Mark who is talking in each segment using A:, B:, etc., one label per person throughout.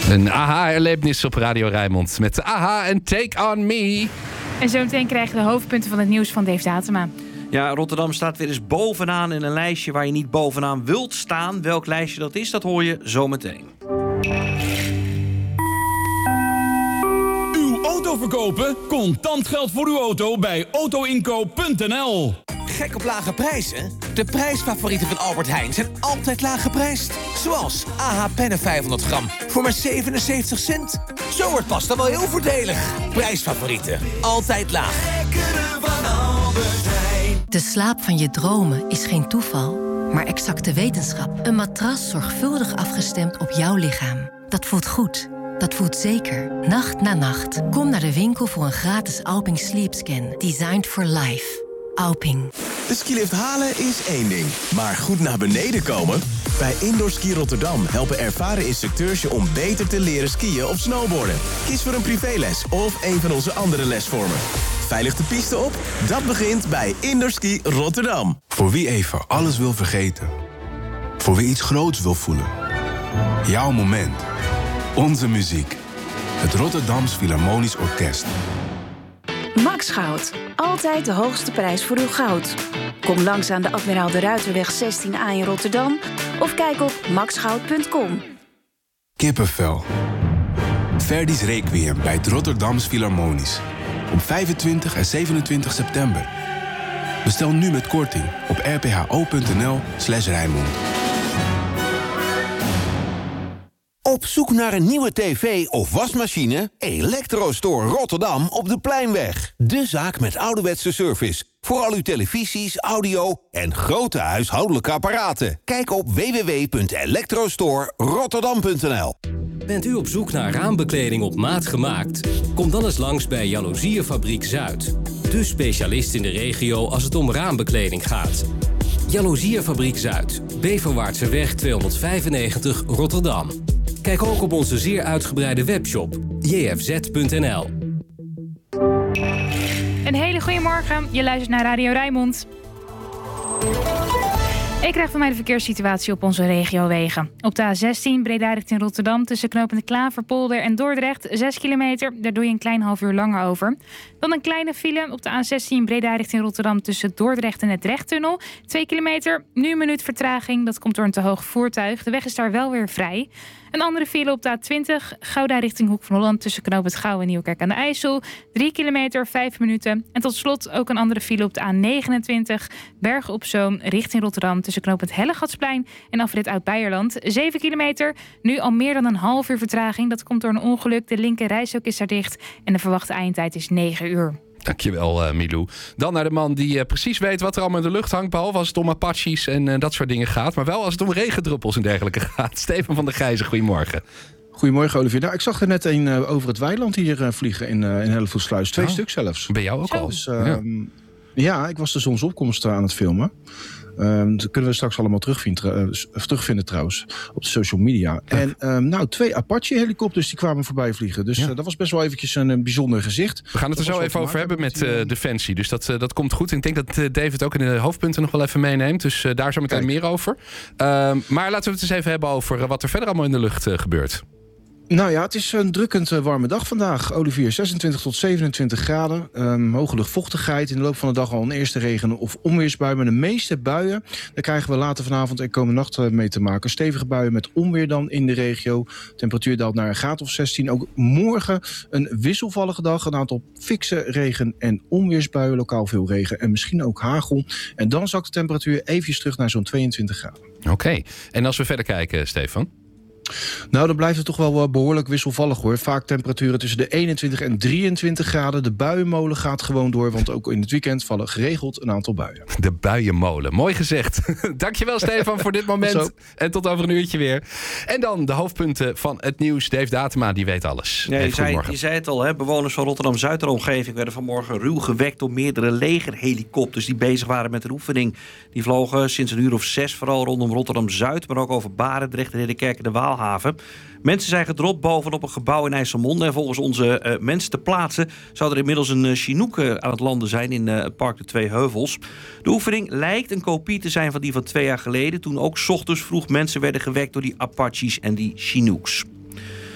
A: Een aha-erlevenis op Radio Rijnmond met aha en Take On Me.
B: En zo meteen krijgen we de hoofdpunten van het nieuws van Dave Datema.
C: Ja, Rotterdam staat weer eens bovenaan in een lijstje waar je niet bovenaan wilt staan. Welk lijstje dat is, dat hoor je zo meteen.
D: Uw auto verkopen? Contant geld voor uw auto bij autoinkoop.nl.
E: Gek op lage prijzen? De prijsfavorieten van Albert Heijn zijn altijd laag geprijsd. Zoals AH pennen 500 gram voor maar 77 cent. Zo wordt pasta wel heel voordelig. Prijsfavorieten, altijd laag.
F: De slaap van je dromen is geen toeval, maar exacte wetenschap. Een matras zorgvuldig afgestemd op jouw lichaam. Dat voelt goed. Dat voelt zeker. Nacht na nacht. Kom naar de winkel voor een gratis Alping Sleep Scan. Designed for life. Alping.
G: De skilift halen is één ding, maar goed naar beneden komen? Bij Indoor Ski Rotterdam helpen ervaren instructeurs je om beter te leren skiën of snowboarden. Kies voor een privéles of een van onze andere lesvormen. Veilig de piste op? Dat begint bij Indoor Ski Rotterdam.
H: Voor wie even alles wil vergeten. Voor wie iets groots wil voelen. Jouw moment. Onze muziek. Het Rotterdams Philharmonisch Orkest.
I: Max Goud. Altijd de hoogste prijs voor uw goud. Kom langs aan de Admiraal de Ruiterweg 16A in Rotterdam of kijk op maxgoud.com.
H: Kippenvel. Verdi's Requiem bij het Rotterdams Philharmonisch. Op 25 en 27 september. Bestel nu met korting op rpho.nl/Rijnmond.
J: Op zoek naar een nieuwe tv of wasmachine? Electrostore Rotterdam op de Pleinweg. De zaak met ouderwetse service. Voor al uw televisies, audio en grote huishoudelijke apparaten. Kijk op www.electrostorerotterdam.nl.
K: Bent u op zoek naar raambekleding op maat gemaakt? Kom dan eens langs bij Jaloeziefabriek Zuid. De specialist in de regio als het om raambekleding gaat. Jaloeziefabriek Zuid. Beverwaartseweg 295 Rotterdam. Kijk ook op onze zeer uitgebreide webshop jfz.nl.
B: Een hele goede morgen. Je luistert naar Radio Rijnmond. Ik krijg van mij de verkeerssituatie op onze regiowegen. Op de A16 Breda richting Rotterdam tussen knooppunt Klaverpolder en Dordrecht 6 kilometer. Daar doe je een klein half uur langer over. Dan een kleine file op de A16 Breda richting Rotterdam tussen Dordrecht en het Rechttunnel. 2 kilometer, nu een minuut vertraging. Dat komt door een te hoog voertuig. De weg is daar wel weer vrij. Een andere file op de A20 Gouda richting Hoek van Holland tussen knooppunt Gouw en Nieuwkerk aan de IJssel. 3 kilometer, 5 minuten. En tot slot ook een andere file op de A29 Bergen op Zoom richting Rotterdam tussen knooppunt Hellegatsplein en afrit Oud-Beierland. 7 kilometer, nu al meer dan een half uur vertraging. Dat komt door een ongeluk. De linker reishok is daar dicht en de verwachte eindtijd is 9 uur.
A: Dankjewel, Milou. Dan naar de man die precies weet wat er allemaal in de lucht hangt, behalve als het om Apaches en dat soort dingen gaat. Maar wel als het om regendruppels en dergelijke gaat. Steven van der Gijzen, goedemorgen.
L: Goedemorgen, Olivier. Nou, ik zag er net een over het weiland hier vliegen in Hellevoetsluis. 2 stuk zelfs.
A: Bij jou ook al?
L: Dus, ja, ik was de zonsopkomst aan het filmen. Dat kunnen we straks allemaal terugvinden trouwens op de social media. Ja. En 2 Apache-helikopters die kwamen voorbij vliegen. Dus dat was best wel eventjes een bijzonder gezicht.
A: We gaan het er zo even over hebben met Defensie. Dus dat komt goed. Ik denk dat David ook in de hoofdpunten nog wel even meeneemt. Dus daar zo meteen meer over. Maar laten we het eens even hebben over wat er verder allemaal in de lucht gebeurt.
L: Nou ja, het is een drukkend warme dag vandaag, Olivier. 26 tot 27 graden. Hoge luchtvochtigheid. In de loop van de dag al een eerste regen- of onweersbui. Maar de meeste buien, daar krijgen we later vanavond en komende nacht mee te maken. Stevige buien met onweer dan in de regio. Temperatuur daalt naar een graad of 16. Ook morgen een wisselvallige dag. Een aantal fikse regen- en onweersbuien. Lokaal veel regen en misschien ook hagel. En dan zakt de temperatuur eventjes terug naar zo'n 22 graden.
A: Oké. En als we verder kijken, Stefan?
L: Nou, dan blijft het toch wel behoorlijk wisselvallig hoor. Vaak temperaturen tussen de 21 en 23 graden. De buienmolen gaat gewoon door, want ook in het weekend vallen geregeld een aantal buien.
A: De buienmolen, mooi gezegd. Dankjewel Stefan voor dit moment. En tot over een uurtje weer. En dan de hoofdpunten van het nieuws. Dave Datema, die weet alles.
C: Ja, je zei het al, hè? Bewoners van Rotterdam-Zuid en omgeving werden vanmorgen ruw gewekt door meerdere legerhelikopters die bezig waren met een oefening. Die vlogen sinds een uur of 6 vooral rondom Rotterdam-Zuid, maar ook over Barendrecht en Ridderkerk en de Waalhaven. Mensen zijn gedropt bovenop een gebouw in IJsselmonde. En volgens onze mensen te plaatsen zou er inmiddels een Chinook aan het landen zijn in het park de Twee Heuvels. De oefening lijkt een kopie te zijn van die van 2 jaar geleden, toen ook 's ochtends vroeg mensen werden gewekt door die Apaches en die Chinooks.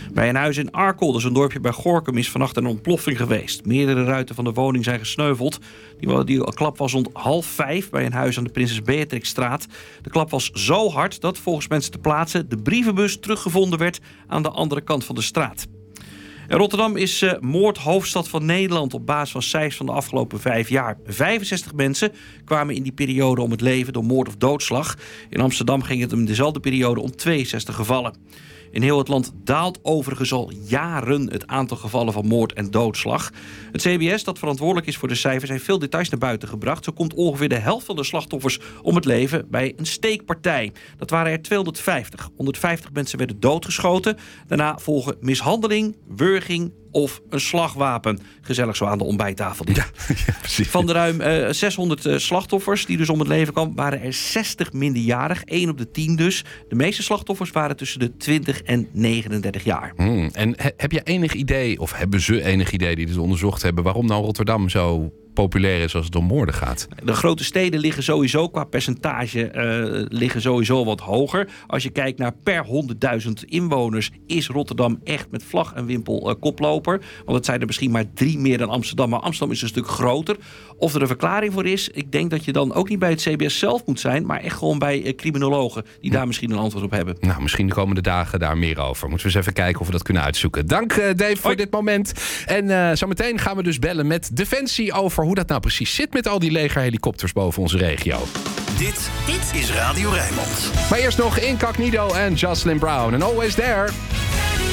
C: Bij een huis in Arkel, dus een dorpje bij Gorinchem, is vannacht een ontploffing geweest. Meerdere ruiten van de woning zijn gesneuveld. Die klap was rond 4:30 bij een huis aan de Prinses Beatrixstraat. De klap was zo hard dat volgens mensen ter plaatse de brievenbus teruggevonden werd aan de andere kant van de straat. En Rotterdam is moordhoofdstad van Nederland op basis van cijfers van de afgelopen 5 jaar. 65 mensen kwamen in die periode om het leven door moord of doodslag. In Amsterdam ging het in dezelfde periode om 62 gevallen. In heel het land daalt overigens al jaren het aantal gevallen van moord en doodslag. Het CBS, dat verantwoordelijk is voor de cijfers, heeft veel details naar buiten gebracht. Zo komt ongeveer de helft van de slachtoffers om het leven bij een steekpartij. Dat waren er 250. 150 mensen werden doodgeschoten. Daarna volgen mishandeling, wurging of een slagwapen. Gezellig zo aan de ontbijttafel. Ja, precies. Van de ruim 600 slachtoffers die dus om het leven kwamen, waren er 60 minderjarig. 1 op de 10 dus. De meeste slachtoffers waren tussen de 20 en 39 jaar.
A: En heb je enig idee, of hebben ze enig idee die dit onderzocht hebben, waarom nou Rotterdam zo populair is als het om moorden gaat?
C: De grote steden liggen sowieso qua percentage liggen sowieso wat hoger. Als je kijkt naar per 100.000 inwoners is Rotterdam echt met vlag en wimpel koploper. Want het zijn er misschien maar 3 meer dan Amsterdam. Maar Amsterdam is een stuk groter. Of er een verklaring voor is, ik denk dat je dan ook niet bij het CBS zelf moet zijn, maar echt gewoon bij criminologen die daar misschien een antwoord op hebben.
A: Nou, misschien de komende dagen daar meer over. Moeten we eens even kijken of we dat kunnen uitzoeken. Dank Dave voor dit moment. En zometeen gaan we dus bellen met Defensie over hoe dat nou precies zit met al die legerhelikopters boven onze regio.
M: Dit is Radio Rijnmond.
A: Maar eerst nog Incognito en Jocelyn Brown. En Always There.